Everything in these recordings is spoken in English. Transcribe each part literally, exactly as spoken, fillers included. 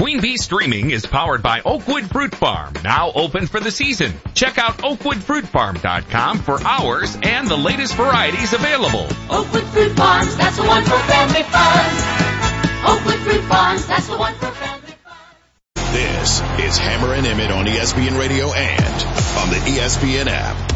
Queen Bee Streaming is powered by Oakwood Fruit Farm, now open for the season. Check out oakwood fruit farm dot com for hours and the latest varieties available. Oakwood Fruit Farms, that's the one for family fun. Oakwood Fruit Farms, that's the one for family fun. This is Hammer and Emmett on E S P N Radio and on the E S P N app.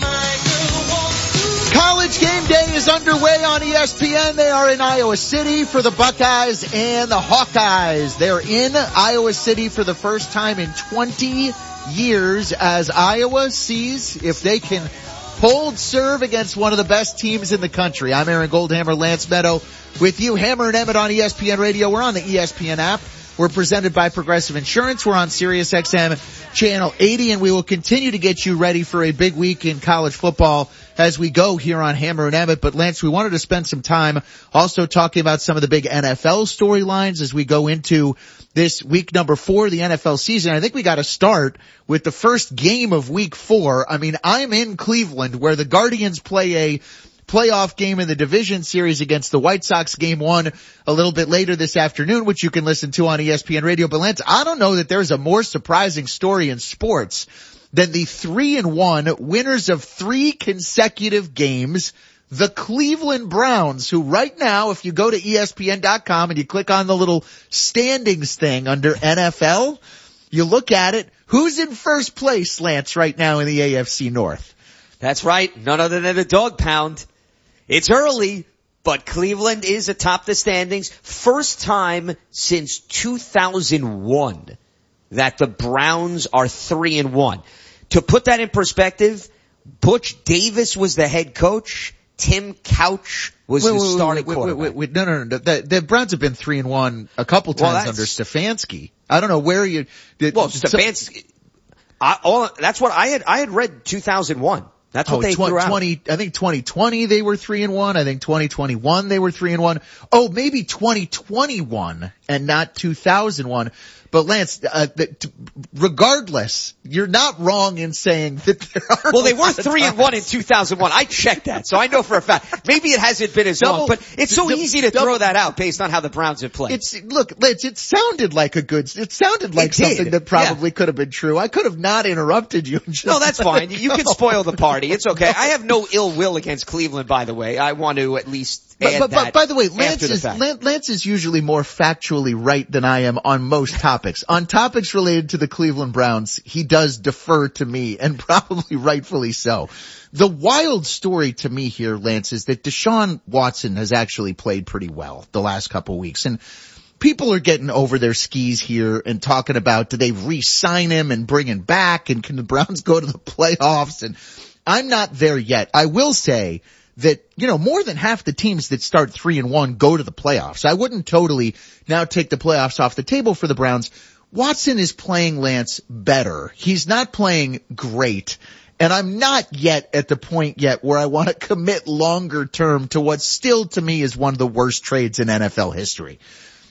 College game day is underway on E S P N. They are in Iowa City for the Buckeyes and the Hawkeyes. They're in Iowa City for the first time in twenty years as Iowa sees if they can hold serve against one of the best teams in the country. I'm Aaron Goldhammer, Lance Meadow with you, Hammer and Emmett on E S P N Radio. We're on the E S P N app. We're presented by Progressive Insurance. We're on Sirius X M Channel eighty, and we will continue to get you ready for a big week in college football as we go here on Hammer and Emmett. But Lance, we wanted to spend some time also talking about some of the big N F L storylines as we go into this week number four of the N F L season. I think we got to start with the first game of week four. I mean, I'm in Cleveland where the Guardians play a playoff game in the division series against the White Sox. Game one a little bit later this afternoon, which you can listen to on E S P N Radio. But Lance, I don't know that there's a more surprising story in sports than the three and one winners of three consecutive games, the Cleveland Browns, who right now, if you go to E S P N dot com and you click on the little standings thing under N F L, you look at it, who's in first place, Lance, right now in the A F C North? That's right. None other than the dog pound. It's early, but Cleveland is atop the standings. First time since two thousand one that the Browns are three and one. To put that in perspective, Butch Davis was the head coach. Tim Couch was wait, the wait, starting wait, quarterback. Wait, wait, wait, no, no, no. The, the Browns have been three and one a couple times well, under Stefanski. I don't know where you. Did, well, Stefanski. I, all, that's what I had. I had read two thousand one. That's what oh, they tw- threw out. twenty, I think twenty twenty they were three and one. I think twenty twenty-one they were three and one. Oh, maybe twenty twenty-one and not two thousand one. But Lance, uh, the, regardless, you're not wrong in saying that there are. Well, they were three and one in two thousand one. I checked that, so I know for a fact. Maybe it hasn't been as double, long, but it's so double, easy to double, throw that out based on how the Browns have played. It's look, Lance. It sounded like a good. It sounded like it did. something that probably yeah. could have been true. I could have not interrupted you. And just no, that's fine. You can spoil the party. It's okay. I have no ill will against Cleveland, by the way. I want to at least. But, but, but by the way, Lance the is fact. Lance is usually more factually right than I am on most topics. On topics related to the Cleveland Browns, he does defer to me, and probably rightfully so. The wild story to me here, Lance, is that Deshaun Watson has actually played pretty well the last couple of weeks, and people are getting over their skis here and talking about do they re-sign him and bring him back, and can the Browns go to the playoffs? And I'm not there yet. I will say that, you know, more than half the teams that start three and one go to the playoffs. I wouldn't totally now take the playoffs off the table for the Browns. Watson is playing, Lance, better. He's not playing great. And I'm not yet at the point yet where I want to commit longer term to what still to me is one of the worst trades in N F L history.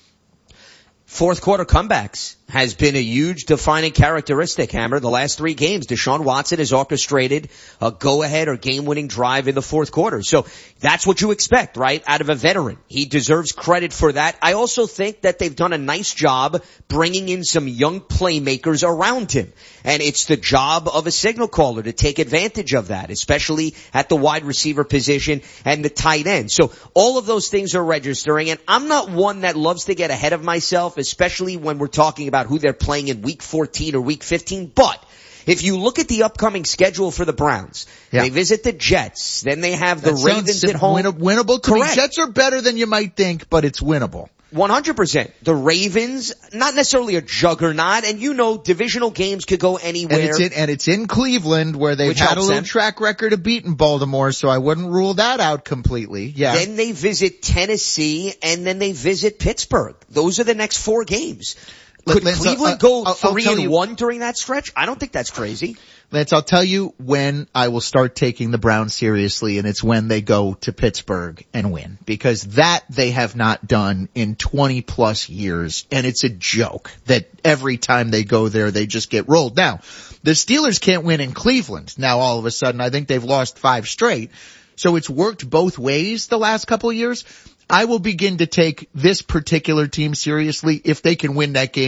Fourth quarter comebacks has been a huge defining characteristic, Hammer. The last three games, Deshaun Watson has orchestrated a go-ahead or game-winning drive in the fourth quarter. So that's what you expect, right, out of a veteran. He deserves credit for that. I also think that they've done a nice job bringing in some young playmakers around him. And it's the job of a signal caller to take advantage of that, especially at the wide receiver position and the tight end. So all of those things are registering. And I'm not one that loves to get ahead of myself, especially when we're talking about who they're playing in week fourteen or week fifteen. But if you look at the upcoming schedule for the Browns, yeah. they visit the Jets, then they have the that Ravens at home. Win- winnable. Correct. Jets are better than you might think, but it's winnable. one hundred percent. The Ravens, not necessarily a juggernaut, and you know divisional games could go anywhere. And it's in, and it's in Cleveland where they've Which had a little them. track record of beating Baltimore, so I wouldn't rule that out completely. Yeah. Then they visit Tennessee, and then they visit Pittsburgh. Those are the next four games. Could Lance, Cleveland uh, go I'll, three I'll and you, one during that stretch? I don't think that's crazy. Lance, I'll tell you when I will start taking the Browns seriously, and it's when they go to Pittsburgh and win, because that they have not done in twenty plus years, and it's a joke that every time they go there, they just get rolled. Now, the Steelers can't win in Cleveland. Now, all of a sudden, I think they've lost five straight, so it's worked both ways the last couple of years. I will begin to take this particular team seriously if they can win that game